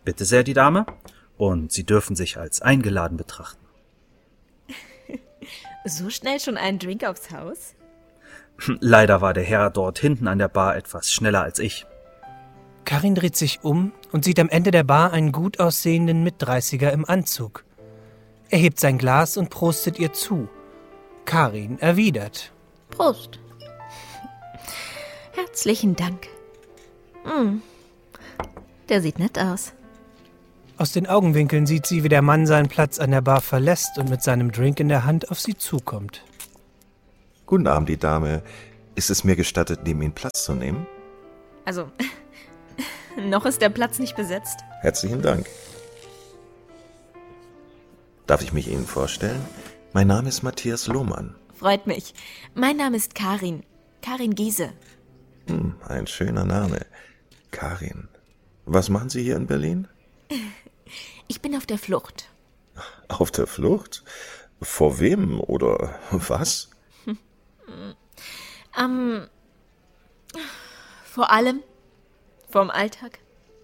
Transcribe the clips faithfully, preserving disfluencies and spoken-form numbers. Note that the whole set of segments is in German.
Bitte sehr, die Dame. Und Sie dürfen sich als eingeladen betrachten. So schnell schon einen Drink aufs Haus? Leider war der Herr dort hinten an der Bar etwas schneller als ich. Karin dreht sich um und sieht am Ende der Bar einen gut aussehenden Mitdreißiger im Anzug. Er hebt sein Glas und prostet ihr zu. Karin erwidert. Prost. Herzlichen Dank. Hm. Der sieht nett aus. Aus den Augenwinkeln sieht sie, wie der Mann seinen Platz an der Bar verlässt und mit seinem Drink in der Hand auf sie zukommt. Guten Abend, die Dame. Ist es mir gestattet, neben Ihnen Platz zu nehmen? Also, noch ist der Platz nicht besetzt. Herzlichen Dank. Darf ich mich Ihnen vorstellen? Mein Name ist Matthias Lohmann. Freut mich. Mein Name ist Karin. Karin Giese. Hm, ein schöner Name. Karin. Was machen Sie hier in Berlin? Ich bin auf der Flucht. Auf der Flucht? Vor wem oder was? Ähm, vor allem vom Alltag.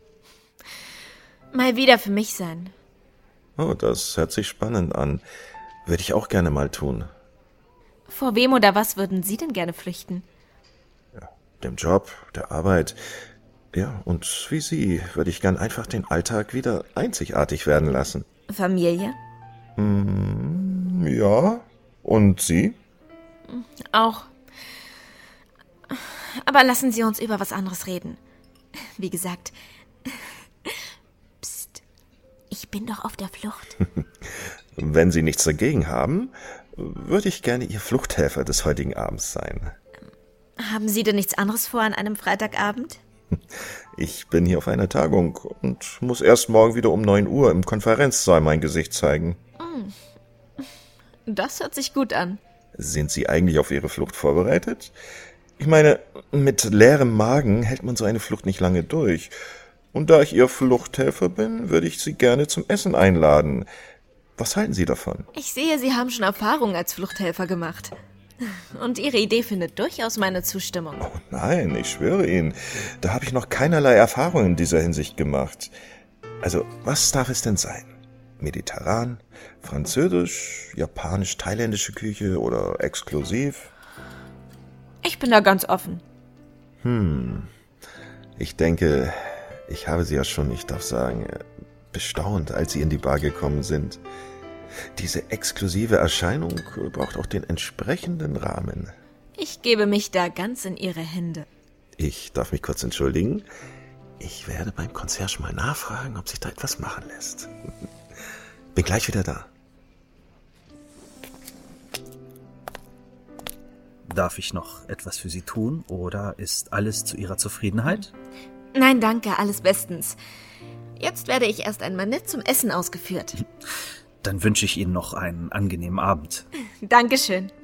Mal wieder für mich sein. Oh, das hört sich spannend an. Würde ich auch gerne mal tun. Vor wem oder was würden Sie denn gerne flüchten? Ja, dem Job, der Arbeit. Ja, und wie Sie würde ich gern einfach den Alltag wieder einzigartig werden lassen. Familie? Hm, ja. Und Sie? Auch. Aber lassen Sie uns über was anderes reden. Wie gesagt, psst, ich bin doch auf der Flucht. Wenn Sie nichts dagegen haben, würde ich gerne Ihr Fluchthelfer des heutigen Abends sein. Haben Sie denn nichts anderes vor an einem Freitagabend? Ich bin hier auf einer Tagung und muss erst morgen wieder um neun Uhr im Konferenzsaal mein Gesicht zeigen. Das hört sich gut an. Sind Sie eigentlich auf Ihre Flucht vorbereitet? Ich meine, mit leerem Magen hält man so eine Flucht nicht lange durch. Und da ich Ihr Fluchthelfer bin, würde ich Sie gerne zum Essen einladen. Was halten Sie davon? Ich sehe, Sie haben schon Erfahrung als Fluchthelfer gemacht. Und Ihre Idee findet durchaus meine Zustimmung. Oh nein, ich schwöre Ihnen, da habe ich noch keinerlei Erfahrung in dieser Hinsicht gemacht. Also, was darf es denn sein? Mediterran, französisch, japanisch, thailändische Küche oder exklusiv? Ich bin da ganz offen. Hm, ich denke, ich habe Sie ja schon, ich darf sagen, bestaunt, als Sie in die Bar gekommen sind. Diese exklusive Erscheinung braucht auch den entsprechenden Rahmen. Ich gebe mich da ganz in Ihre Hände. Ich darf mich kurz entschuldigen. Ich werde beim Concierge mal nachfragen, ob sich da etwas machen lässt. Bin gleich wieder da. Darf ich noch etwas für Sie tun oder ist alles zu Ihrer Zufriedenheit? Nein, danke, alles bestens. Jetzt werde ich erst einmal nett zum Essen ausgeführt. Dann wünsche ich Ihnen noch einen angenehmen Abend. Dankeschön.